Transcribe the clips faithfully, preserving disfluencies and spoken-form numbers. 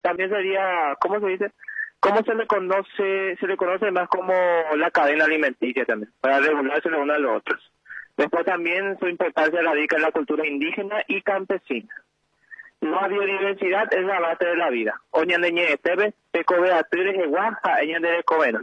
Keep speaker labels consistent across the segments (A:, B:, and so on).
A: también sería, ¿cómo se dice? ¿Cómo se le conoce? Se le conoce más como la cadena alimenticia también, para regularse los unos a los otros. Después también su importancia radica en la cultura indígena y campesina. La biodiversidad es la base de la vida. Oñandeñe Tebe, Teco Beatriz, Eguaja, Eñande Covena.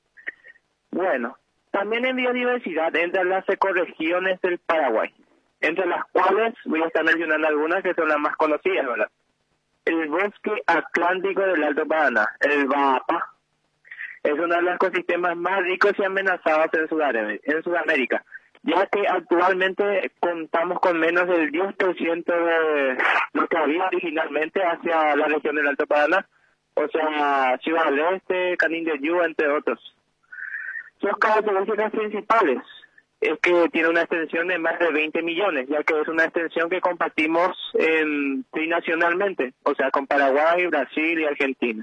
A: Bueno, también en biodiversidad entran las ecorregiones del Paraguay, entre las cuales voy a estar mencionando algunas que son las más conocidas, ¿verdad? El bosque atlántico del Alto Paraná, el Baapa, es uno de los ecosistemas más ricos y amenazados en Sudamérica, en Sudamérica, ya que actualmente contamos con menos del diez por ciento de lo que había originalmente hacia la región del Alto Paraná, o sea, Ciudad del Este, Canindeyú, entre otros. Sus características principales es que tiene una extensión de más de veinte millones, ya que es una extensión que compartimos en, trinacionalmente, o sea, con Paraguay, Brasil y Argentina.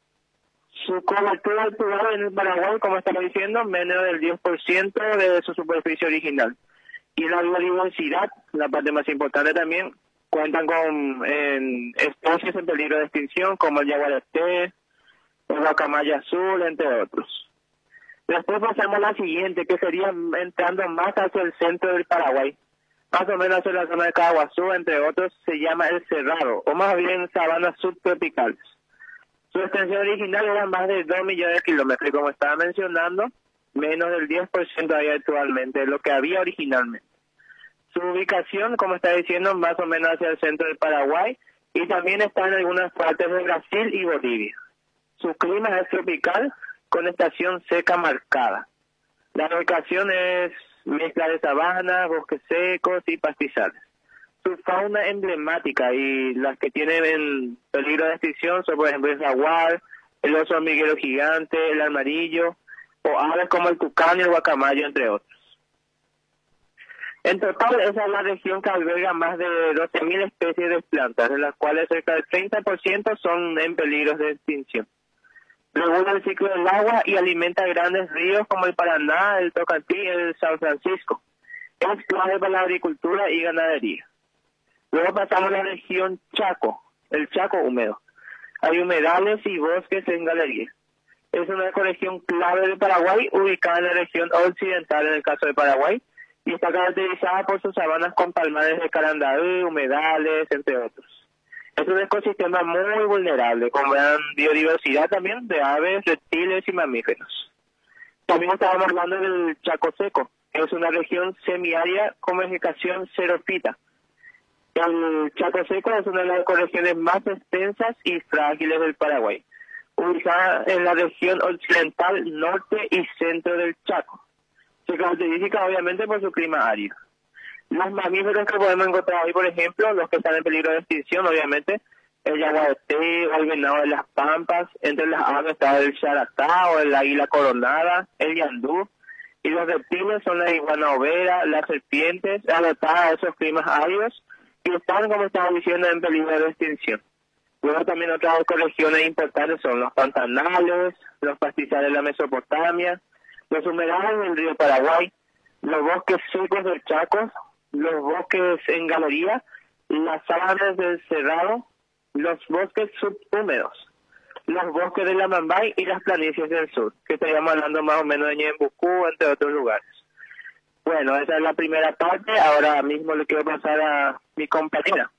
A: Su cobertura actual en el Paraguay, como estaba diciendo, menos del diez por ciento de su superficie original. Y la biodiversidad, la parte más importante también, cuentan con en, especies en peligro de extinción, como el yaguareté, el guacamaya azul, entre otros. Después pasamos a la siguiente, que sería entrando más hacia el centro del Paraguay. Más o menos en la zona de Caguazú, entre otros, se llama el Cerrado, o más bien sabanas subtropicales. Su extensión original era más de dos millones de kilómetros, y como estaba mencionando, menos del diez por ciento hay actualmente de lo que había originalmente. Su ubicación, como está diciendo, más o menos hacia el centro del Paraguay, y también está en algunas partes de Brasil y Bolivia. Su clima es tropical, con estación seca marcada. La ubicación es mezcla de sabanas, bosques secos y pastizales. Su fauna emblemática y las que tienen en peligro de extinción son, por ejemplo, el jaguar, el oso hormiguero gigante, el armadillo, o aves como el tucán y el guacamayo, entre otros. En total, esa es la región que alberga más de doce mil especies de plantas, de las cuales cerca del treinta por ciento son en peligro de extinción. Regula el ciclo del agua y alimenta grandes ríos como el Paraná, el Tocantí y el San Francisco. Es clave para la agricultura y ganadería. Luego pasamos a la región Chaco, el Chaco húmedo. Hay humedales y bosques en galería. Es una ecorregión clave de Paraguay, ubicada en la región occidental en el caso de Paraguay, y está caracterizada por sus sabanas con palmares de carandaí, humedales, entre otros. Es un ecosistema muy vulnerable, con gran biodiversidad también de aves, reptiles y mamíferos. También estábamos hablando del Chaco Seco, que es una región semiárida con vegetación xerófita. El Chaco Seco es una de las ecorregiones más extensas y frágiles del Paraguay, ubicada en la región occidental, norte y centro del Chaco. Se caracteriza obviamente por su clima árido. Los mamíferos que podemos encontrar hoy, por ejemplo, los que están en peligro de extinción, obviamente, el yaguareté o el venado de las pampas, entre las aves está el charatá o el águila coronada, el yandú, y los reptiles son la iguana overa, las serpientes, adaptadas a esos climas áridos, y están, como estaba diciendo, en peligro de extinción. Luego también otras ecorregiones importantes son los pantanales, los pastizales de la Mesopotamia, los humedales del río Paraguay, los bosques secos del Chaco, los bosques en galería, las sabanas del Cerrado, los bosques subhúmedos, los bosques de la Mambay y las planicies del sur, que estaríamos hablando más o menos de Ñembucú, entre otros lugares. Bueno, esa es la primera parte. Ahora mismo le quiero pasar a mi compañera.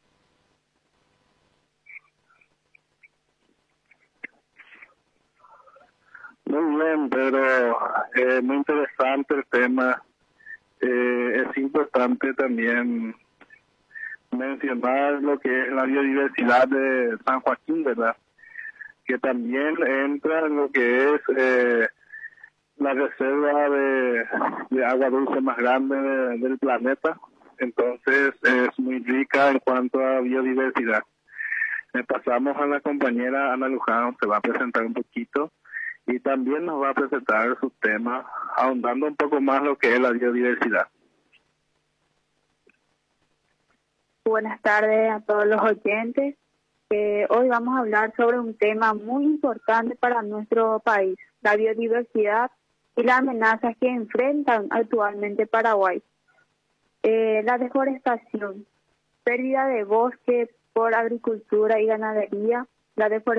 B: Muy bien, pero eh, muy interesante el tema. Eh, es importante también mencionar lo que es la biodiversidad de San Joaquín, ¿verdad? Que también entra en lo que es eh, la reserva de, de agua dulce más grande de, del planeta. Entonces es muy rica en cuanto a biodiversidad. Le pasamos a la compañera Ana Luján, se va a presentar un poquito y también nos va a presentar su tema, ahondando un poco más lo que es la biodiversidad.
C: Buenas tardes a todos los oyentes. Eh, hoy vamos a hablar sobre un tema muy importante para nuestro país, la biodiversidad y las amenazas que enfrentan actualmente Paraguay. Eh, la deforestación, pérdida de bosque por agricultura y ganadería, la deforestación